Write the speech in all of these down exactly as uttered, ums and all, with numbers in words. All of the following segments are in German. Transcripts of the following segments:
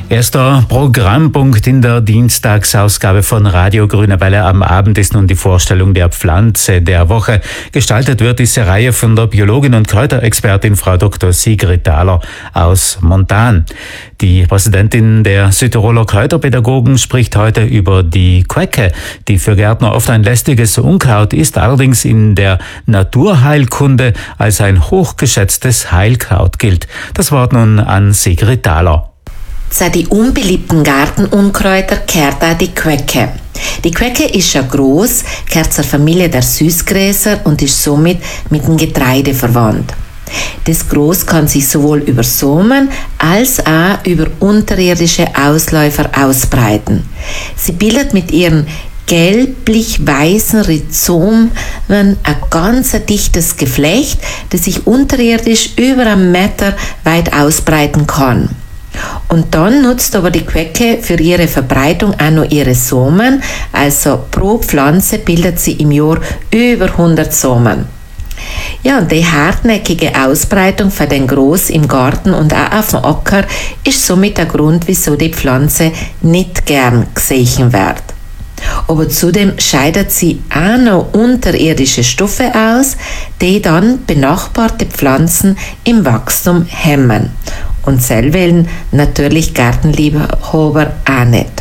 Erster Programmpunkt in der Dienstagsausgabe von Radio Grüne Welle am Abend ist nun die Vorstellung der Pflanze der Woche. Gestaltet wird diese Reihe von der Biologin und Kräuterexpertin Frau Doktor Sigrid Thaler aus Montan. Die Präsidentin der Südtiroler Kräuterpädagogen spricht heute über die Quecke, die für Gärtner oft ein lästiges Unkraut ist, allerdings in der Naturheilkunde als ein hochgeschätztes Heilkraut gilt. Das Wort nun an Sigrid Thaler. Zu den unbeliebten Gartenunkräuter gehört auch die Quecke. Die Quecke ist ja gross, gehört zur Familie der Süßgräser und ist somit mit dem Getreide verwandt. Das Gros kann sich sowohl über Samen als auch über unterirdische Ausläufer ausbreiten. Sie bildet mit ihren gelblich-weißen Rhizomen ein ganz dichtes Geflecht, das sich unterirdisch über einen Meter weit ausbreiten kann. Und dann nutzt aber die Quecke für ihre Verbreitung auch noch ihre Samen, also pro Pflanze bildet sie im Jahr über hundert Samen. Ja, und die hartnäckige Ausbreitung von den Gros im Garten und auch auf dem Acker ist somit der Grund, wieso die Pflanze nicht gern gesehen wird. Aber zudem scheidet sie auch noch unterirdische Stoffe aus, die dann benachbarte Pflanzen im Wachstum hemmen. Und selber natürlich Gartenliebhaber auch nicht.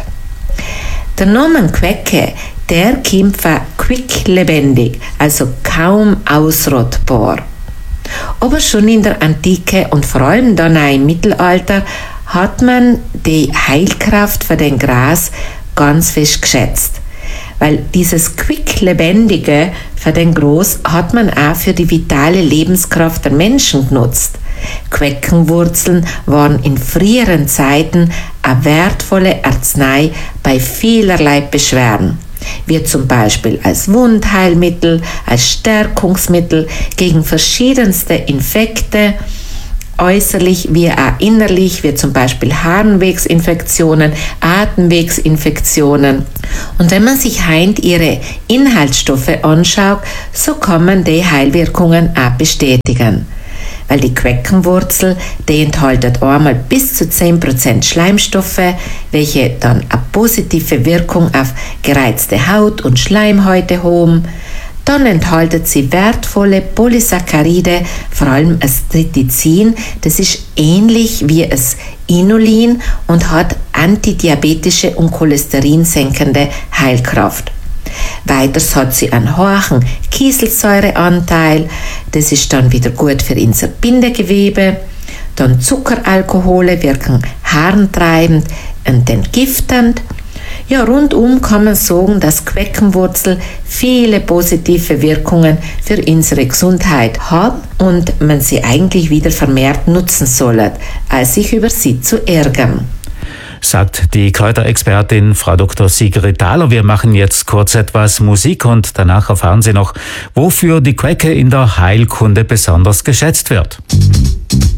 Der Name Quecke, der kommt von quicklebendig, also kaum ausrottbar. Aber schon in der Antike und vor allem dann auch im Mittelalter hat man die Heilkraft für den Gras ganz fest geschätzt. Weil dieses quicklebendige für den Gras hat man auch für die vitale Lebenskraft der Menschen genutzt. Queckenwurzeln waren in früheren Zeiten eine wertvolle Arznei bei vielerlei Beschwerden, wie zum Beispiel als Wundheilmittel, als Stärkungsmittel gegen verschiedenste Infekte, äußerlich wie auch innerlich, wie zum Beispiel Harnwegsinfektionen, Atemwegsinfektionen. Und wenn man sich heint ihre Inhaltsstoffe anschaut, so kann man die Heilwirkungen auch bestätigen. Weil die Queckenwurzel, die enthält einmal bis zu zehn Prozent Schleimstoffe, welche dann eine positive Wirkung auf gereizte Haut und Schleimhäute haben. Dann enthält sie wertvolle Polysaccharide, vor allem das Tritizin, das ist ähnlich wie das Inulin und hat antidiabetische und cholesterinsenkende Heilkraft. Weiters hat sie einen hohen Kieselsäureanteil, das ist dann wieder gut für unser Bindegewebe. Dann Zuckeralkohole wirken harntreibend und entgiftend. Ja, rundum kann man sagen, dass Queckenwurzel viele positive Wirkungen für unsere Gesundheit hat und man sie eigentlich wieder vermehrt nutzen soll, als sich über sie zu ärgern. Sagt die Kräuterexpertin Frau Doktor Sigrid Thaler. Wir machen jetzt kurz etwas Musik und danach erfahren Sie noch, wofür die Quecke in der Heilkunde besonders geschätzt wird.